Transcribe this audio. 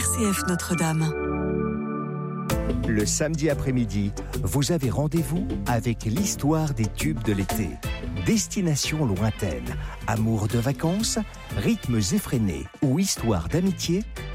RCF Notre-Dame. Le samedi après-midi, vous avez rendez-vous avec l'histoire des tubes de l'été. Destination lointaine, amour de vacances, rythmes effrénés ou histoire d'amitié,